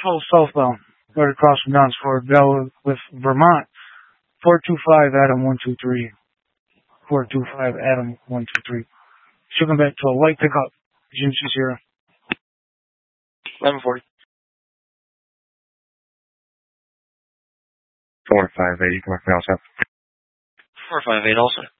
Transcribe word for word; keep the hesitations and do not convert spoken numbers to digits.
twelve southbound, right across from Knott's Ford Bell with Vermont. four two five Adam one two three. four two five Adam one two three. Shipping back to a light pickup. Jim Sierra. eleven forty. four five eight, you can mark me also. four five eight also.